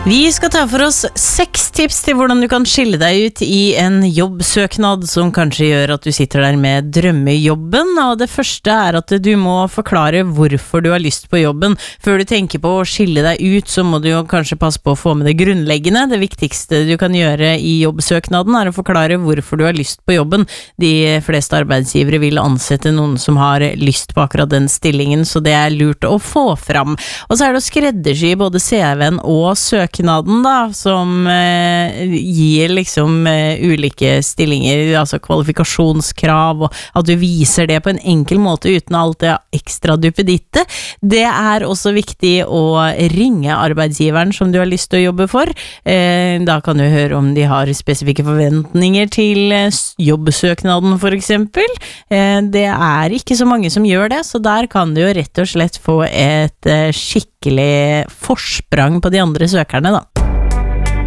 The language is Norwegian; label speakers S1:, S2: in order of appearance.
S1: Vi skal ta for oss 6 tips til hvordan du kan skille deg ut i en jobbsøknad som kanskje gjør at du sitter der med drømmejobben. Og det første er at du må forklare hvorfor du har lyst på jobben. Før du tenker på å skille deg ut, så må du jo kanskje passe på å få med det grunnleggende. Det viktigste du kan gjøre i jobbsøknaden er å forklare hvorfor du har lyst på jobben. De fleste arbeidsgivere vil ansette noen som har lyst på akkurat den stillingen, så det er lurt å få fram. Og så er det å skreddersy både CV-en og søknaden da, som gir liksom ulike stillinger, altså kvalifikasjonskrav, og at du viser det på en enkel måte uten alt det ekstra duppeditte. Det er også viktig å ringe arbeidsgiveren som du har lyst til å jobbe for. Da kan du høre om de har spesifikke forventninger til jobbsøknaden for eksempel. Det er ikke så mange som gjør det, så der kan du jo rett og slett få et skikkelig forsprang på de andre søkerne da.